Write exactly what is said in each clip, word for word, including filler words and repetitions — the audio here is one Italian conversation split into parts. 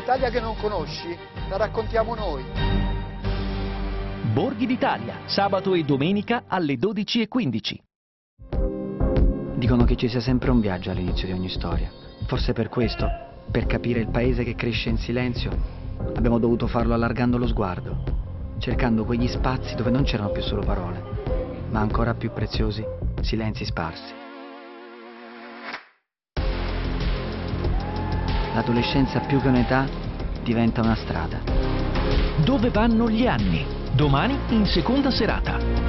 L'Italia che non conosci, la raccontiamo noi. Borghi d'Italia, sabato e domenica alle dodici e quindici. Dicono che ci sia sempre un viaggio all'inizio di ogni storia. Forse per questo, per capire il paese che cresce in silenzio, abbiamo dovuto farlo allargando lo sguardo, cercando quegli spazi dove non c'erano più solo parole, ma ancora più preziosi, silenzi sparsi. L'adolescenza più che un'età diventa una strada. Dove vanno gli anni? Domani in seconda serata.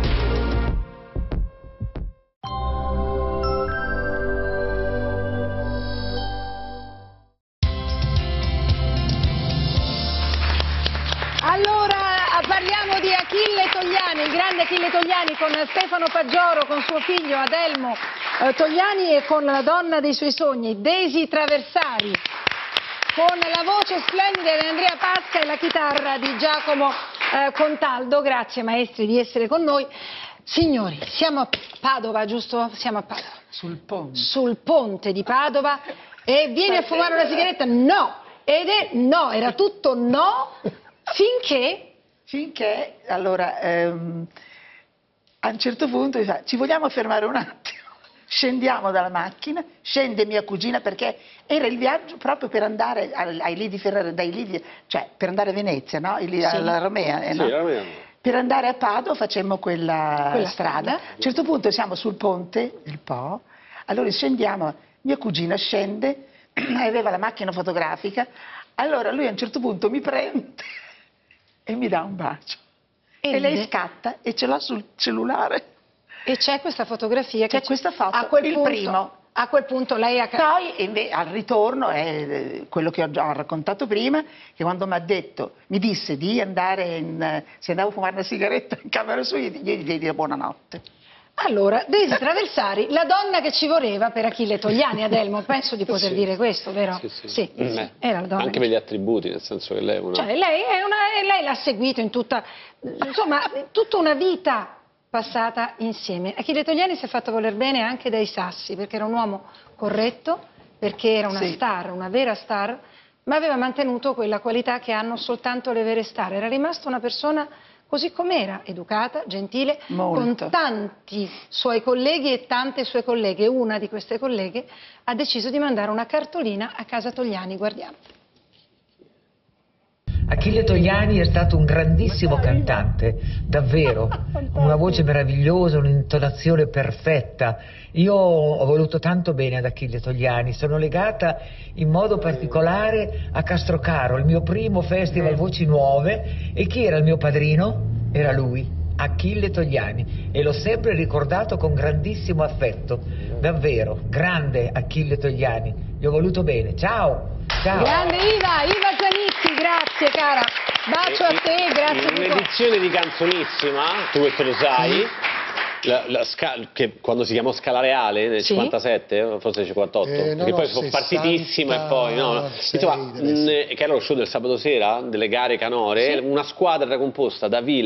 Allora parliamo di Achille Togliani, il grande Achille Togliani, con Stefano Paggioro, con suo figlio Adelmo eh, Togliani e con la donna dei suoi sogni, Daisy Traversari, con la voce splendida di Andrea Pasca e la chitarra di Giacomo eh, Contaldo. Grazie maestri di essere con noi. Signori, siamo a Padova, giusto? Siamo a Padova. Sul ponte. Sul ponte di Padova. E vieni a fumare una sigaretta? No! Ed è no, era tutto no, finché... Finché, allora, ehm, a un certo punto ci vogliamo fermare un attimo. Scendiamo dalla macchina, scende mia cugina, perché era il viaggio proprio per andare ai Lidi Ferrari, dai Lidi, cioè per andare a Venezia, no? Il, sì. Alla Romea, eh, no? Sì, la Romea. Per andare a Padova facemmo quella, quella strada. strada. A un certo punto siamo sul ponte del Po, allora scendiamo, mia cugina scende, aveva la macchina fotografica, allora lui a un certo punto mi prende e mi dà un bacio. E, e lei scatta e ce l'ha sul cellulare. E c'è questa fotografia? C'è questa foto, a quel il punto, primo. A quel punto lei ha... Poi invece, al ritorno, è quello che ho già raccontato prima, che quando mi ha detto, mi disse di andare, in, se andavo a fumare una sigaretta in camera sua, io gli devi dire buonanotte. Allora, Daisy Traversari, la donna che ci voleva per Achille Togliani, Adelmo, penso di poter sì. dire questo, vero? Sì, sì. Sì, Mm, sì. Era la donna anche che... per gli attributi, nel senso che lei è una... Cioè, lei è una... lei l'ha seguito in tutta... insomma, tutta una vita passata insieme. Achille Togliani si è fatto voler bene anche dai Sassi, perché era un uomo corretto, perché era una sì. star, una vera star, ma aveva mantenuto quella qualità che hanno soltanto le vere star. Era rimasto una persona così com'era, educata, gentile, Molto. con tanti suoi colleghi e tante sue colleghe. Una di queste colleghe ha deciso di mandare una cartolina a casa Togliani, guardiamo. Achille Togliani è stato un grandissimo cantante, davvero, una voce meravigliosa, un'intonazione perfetta. Io ho voluto tanto bene ad Achille Togliani, sono legata in modo particolare a Castrocaro, il mio primo festival Voci Nuove, e chi era il mio padrino? Era lui, Achille Togliani, e l'ho sempre ricordato con grandissimo affetto, davvero, grande Achille Togliani, gli ho voluto bene, ciao! Ciao. Grande Iva, Iva Zanicchi, grazie cara, bacio a te, grazie di un'edizione di Canzonissima, tu questo lo sai, la, la che quando si chiamò Scala Reale nel sì. cinquantasette, forse cinquantotto, eh, no, che no, poi fu partitissima e poi, no, insomma, mh, che era lo show del sabato sera, delle gare canore, sì. Una squadra era composta da Villa